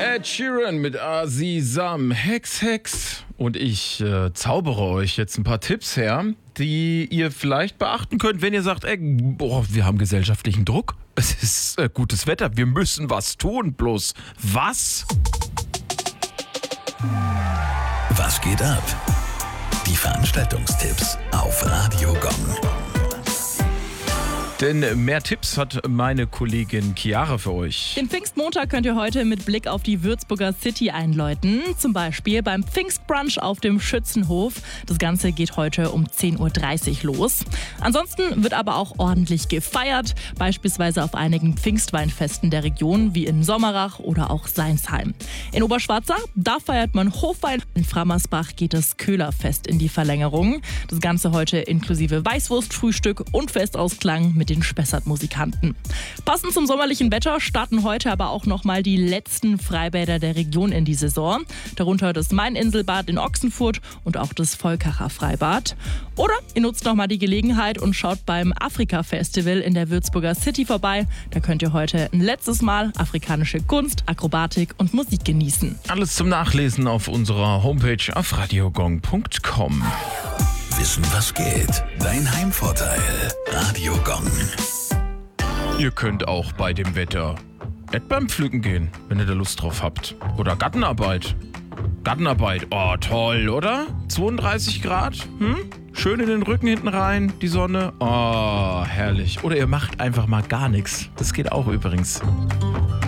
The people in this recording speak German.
Ed Sheeran mit Azizam, Hex, Hex. Und ich zaubere euch jetzt ein paar Tipps her, die ihr vielleicht beachten könnt, wenn ihr sagt, wir haben gesellschaftlichen Druck. Es ist gutes Wetter, wir müssen was tun, bloß was? Was geht ab? Die Veranstaltungstipps auf Radio Gong. Denn mehr Tipps hat meine Kollegin Chiara für euch. Den Pfingstmontag könnt ihr heute mit Blick auf die Würzburger City einläuten. Zum Beispiel beim Pfingstbrunch auf dem Schützenhof. Das Ganze geht heute um 10.30 Uhr los. Ansonsten wird aber auch ordentlich gefeiert. Beispielsweise auf einigen Pfingstweinfesten der Region, wie in Sommerach oder auch Seinsheim. In Oberschwarza, da feiert man Hofwein. In Frammersbach geht das Köhlerfest in die Verlängerung. Das Ganze heute inklusive Weißwurstfrühstück und Festausklang mit den Spessart-Musikanten. Passend zum sommerlichen Wetter starten heute aber auch nochmal die letzten Freibäder der Region in die Saison. Darunter das Maininselbad in Ochsenfurt und auch das Volkacher Freibad. Oder ihr nutzt nochmal die Gelegenheit und schaut beim Afrika-Festival in der Würzburger City vorbei. Da könnt ihr heute ein letztes Mal afrikanische Kunst, Akrobatik und Musik genießen. Alles zum Nachlesen auf unserer Homepage auf radiogong.com. Wissen, was geht? Dein Heimvorteil. Radio Gong. Ihr könnt auch bei dem Wetter Erdbeeren pflücken gehen, wenn ihr da Lust drauf habt. Oder Gartenarbeit. Gartenarbeit, oh toll, oder? 32 Grad, Schön in den Rücken hinten rein, die Sonne. Oh, herrlich. Oder ihr macht einfach mal gar nichts. Das geht auch übrigens.